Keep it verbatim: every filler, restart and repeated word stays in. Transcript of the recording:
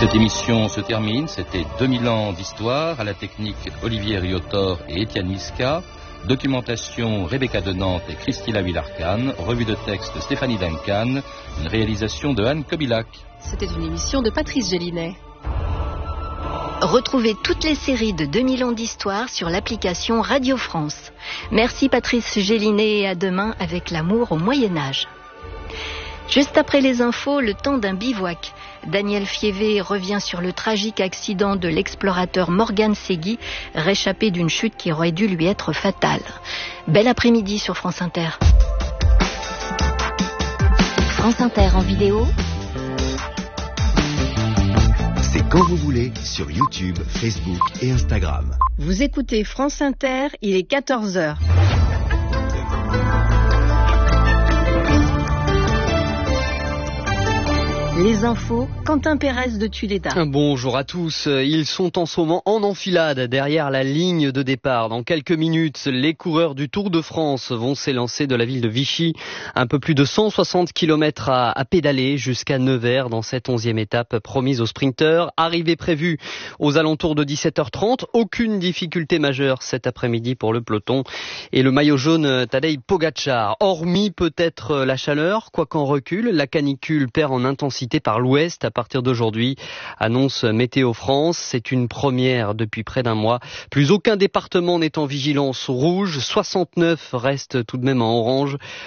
Cette émission se termine, c'était deux mille ans d'histoire, à la technique Olivier Riotor et Étienne Niska, documentation Rebecca Denante et Christina Villarcan, revue de texte Stéphanie Duncan, une réalisation de Anne Kobilac. C'était une émission de Patrice Gélinet. Retrouvez toutes les séries de deux mille ans d'histoire sur l'application Radio France. Merci Patrice Gélinet et à demain avec l'amour au Moyen-Âge. Juste après les infos, le temps d'un bivouac. Daniel Fievé revient sur le tragique accident de l'explorateur Morgan Segui, réchappé d'une chute qui aurait dû lui être fatale. Bel après-midi sur France Inter. France Inter en vidéo. C'est quand vous voulez sur YouTube, Facebook et Instagram. Vous écoutez France Inter, il est quatorze heures. Les infos, Quentin Pérez de Tuléda. Bonjour à tous. Ils sont en ce moment en enfilade derrière la ligne de départ. Dans quelques minutes, les coureurs du Tour de France vont s'élancer de la ville de Vichy. Un peu plus de cent soixante kilomètres à, à pédaler jusqu'à Nevers dans cette onzième étape promise aux sprinteurs. Arrivée prévue aux alentours de dix-sept heures trente. Aucune difficulté majeure cet après-midi pour le peloton. Et le maillot jaune Tadej Pogačar. Hormis peut-être la chaleur, quoi qu'en recul, la canicule perd en intensité par l'ouest à partir d'aujourd'hui, annonce Météo France. C'est une première depuis près d'un mois. Plus aucun département n'est en vigilance rouge. soixante-neuf restent tout de même en orange.